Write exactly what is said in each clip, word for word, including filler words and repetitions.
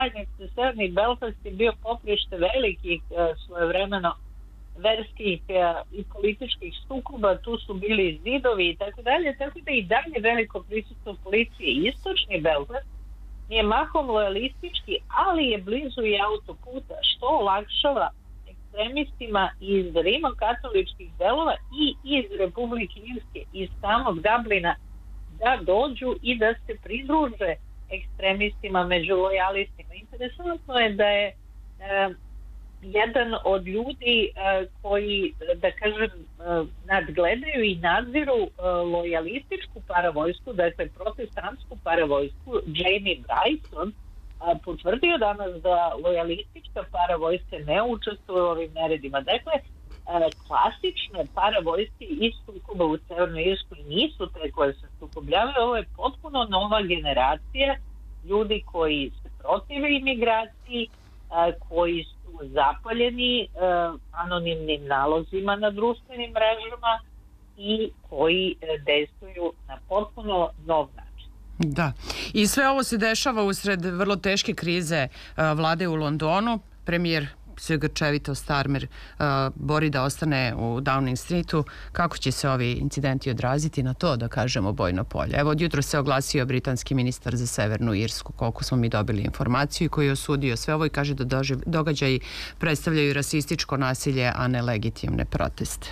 zajednice. Severni Belfast je bio poprište velikih svojevremeno verskih i političkih sukoba, tu su bili zidovi i tako dalje, tako da i dalje veliko prisustvo policije. Istočni Belfast je mahom lojalistički, ali je blizu i autoputa, što olakšava ekstremistima iz rimokatoličkih delova i iz Republike Irske, iz samog Dublina, da dođu i da se pridruže ekstremistima među lojalistima. Interesantno je da je e, jedan od ljudi e, koji, da kažem, e, nadgledaju i nadziru e, lojalističku paravojsku, dakle protestantsku paravojsku, Jamie Bryson, a, potvrdio danas da lojalistička paravojska ne učestvuje u ovim neredima. Dakle, e, klasične paravojske iz sukoba u Severnoj Irskoj nisu te koje se sukobljavaju. Ovo je potpuno nova generacija ljudi koji se protive imigraciji, a, koji su zapaljeni uh, anonimnim nalozima na društvenim mrežama i koji uh, dejstvuju na potpuno nov način. Da. I sve ovo se dešava usred vrlo teške krize uh, vlade u Londonu. Premijer se grčevito Starmer uh, bori da ostane u Downing Streetu. Kako će se ovi incidenti odraziti na to, da kažemo, bojno polje? Evo, od jutro se oglasio britanski ministar za Severnu Irsku, koliko smo mi dobili informaciju, koji je osudio sve ovo i kaže da događaji predstavljaju rasističko nasilje, a ne legitimne proteste.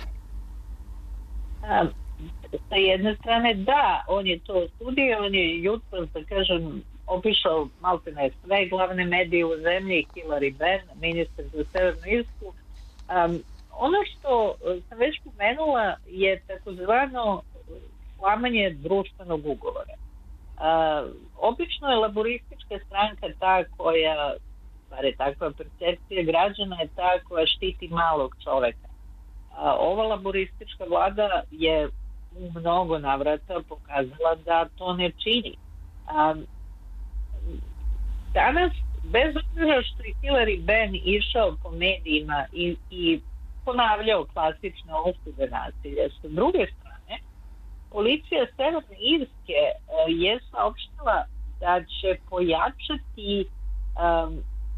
A, sa jedne strane, da, on je to osudio, on je jutro, da kažem, obišao maltene sve glavne medije u zemlji, Hilary Benn, ministar za Severnu Irsku. Um, ono što sam već pomenula je takozvano slamanje društvenog ugovora. Uh, obično je laboristička stranka ta koja, bar je takva percepcija građana, je ta koja štiti malog čoveka. Uh, ova laboristička vlada je u mnogo navrata pokazala da to ne čini. Um, Danas, bez obzira što je Hilary Benn išao po medijima i, i ponavljao klasične osude nasilja, sa druge strane, policija Severne Irske uh, je saopštila da će pojačati um,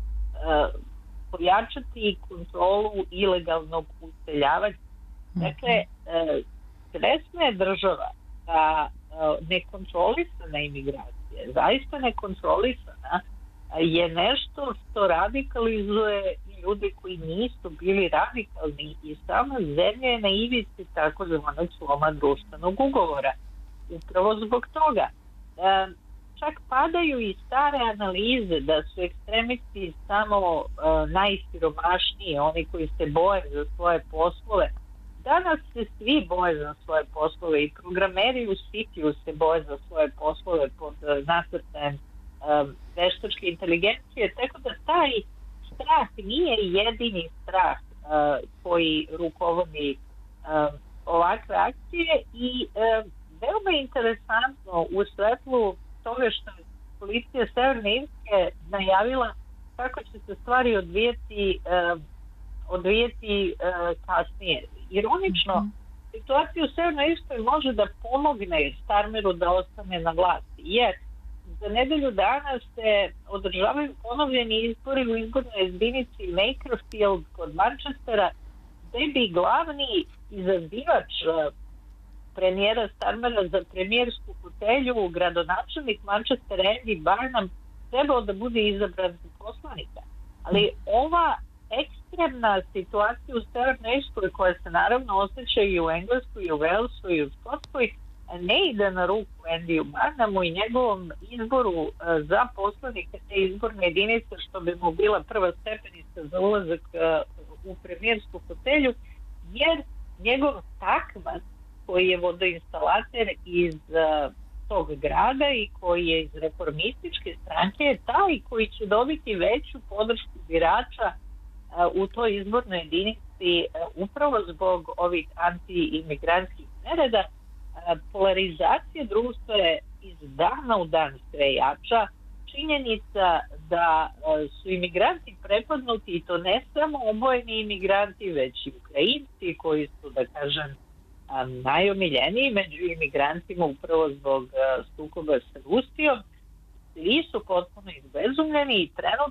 uh, pojačati kontrolu ilegalnog useljavanja. Dakle, uh, stresna je država da uh, nekontrolisana imigracija, zaista nekontrolisana, je nešto što radikalizuje i ljudi koji nisu bili radikalni i sama zemlja je na ivici tako zvanog sloma društvenog ugovora. Upravo zbog toga. E, čak padaju i stare analize da su ekstremisti samo e, najsiromašniji, oni koji se boje za svoje poslove. Danas se svi boje za svoje poslove i programeri u Cityu se boje za svoje poslove pod nasrtajem um, veštačke inteligencije, tako da taj strah nije jedini strah uh, koji rukovodi um, ovakve akcije i um, veoma interesantno u svetlu toga što je policija Severne Irske najavila kako će se stvari odvijeti um, odvijeti uh, kasnije. Ironično, mm. situacija u Severnoj Irskoj može da pomogne Starmeru da ostane na vlasti, jer za nedelju dana se održavaju ponovljeni izbori u izbornoj jedinici Makerfield kod Manchestera, gde bi glavni izazivač premijera Starmera za premijersku fotelju, gradonačelnik Manchestera Andy Barnum, trebao da bude izabran za poslanika. Ali ova ekstremna situacija u Severnoj Irskoj, koja se naravno osjeća i u Engleskoj, i u Walesu, i u Skotskoj, ne ide na ruku Andyju Barnumu i njegovom izboru za poslanika te izborne jedinice, što bi mu bila prva stepenica za ulazak u premijersku fotelju, jer njegov takmac, koji je vodoinstalater iz tog grada i koji je iz reformističke stranke, je taj koji će dobiti veću podršku birača u toj izbornoj jedinici upravo zbog ovih anti-imigrantskih nereda. Polarizacija društva je iz dana u dan sve jača. Činjenica da su imigranti prepadnuti, i to ne samo obojeni imigranti, već i Ukrajinci koji su, da kažem, najomiljeniji među imigrantima upravo zbog sukoba sa Rusijom. Svi su potpuno izbezumljeni i trenutno